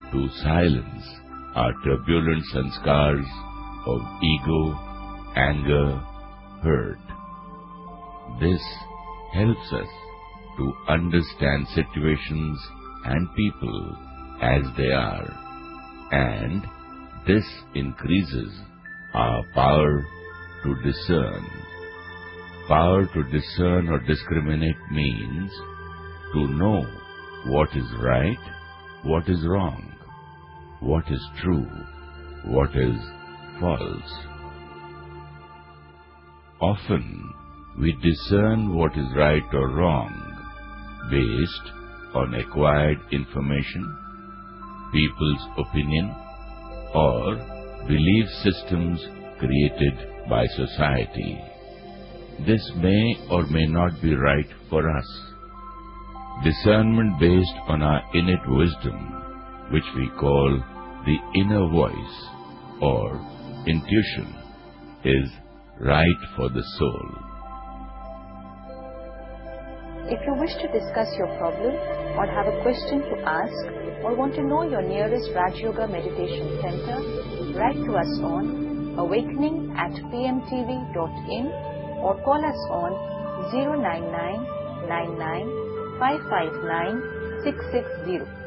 to silence our turbulent sanskars of ego, anger, hurt. This helps us to understand situations and people as they are, and this increases our power to discern. Power to discern or discriminate means to know what is right, what is wrong, what is true, what is false. Often we discern what is right or wrong based on acquired information, people's opinion, or belief systems created by society. This may or may not be right for us. Discernment based on our innate wisdom, which we call the inner voice or intuition, is right for the soul. If you wish to discuss your problem or have a question to ask or want to know your nearest Raj Yoga Meditation Center, write to us on awakening@pmtv.in or call us on 099 99 559 660.